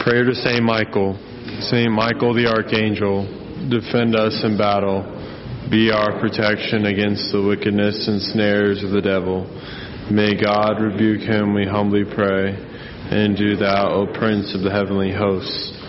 Prayer to Saint Michael. Saint Michael the Archangel, defend us in battle. Be our protection against the wickedness and snares of the devil. May God rebuke him, we humbly pray. And do thou, O Prince of the heavenly hosts,